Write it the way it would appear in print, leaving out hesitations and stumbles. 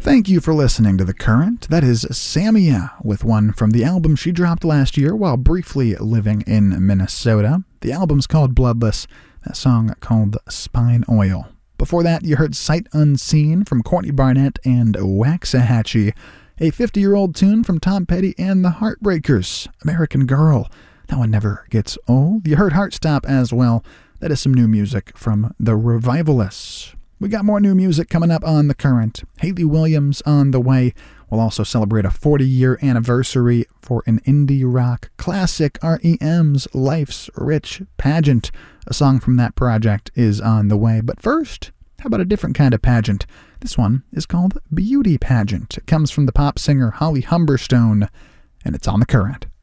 Thank you for listening to The Current. That is Samia with one from the album she dropped last year while briefly living in Minnesota. The album's called Bloodless, that song called Spine Oil. Before that, you heard Sight Unseen from Courtney Barnett and Waxahachie, a 50-year-old tune from Tom Petty and the Heartbreakers, American Girl. That one never gets old. You heard Heartstop as well. That is some new music from the Revivalists. We got more new music coming up on The Current. Hayley Williams on the way. We'll also celebrate a 40-year anniversary for an indie rock classic, REM's Life's Rich Pageant. A song from that project is on the way. But first, how about a different kind of pageant? This one is called Beauty Pageant. It comes from the pop singer Holly Humberstone, and it's on The Current.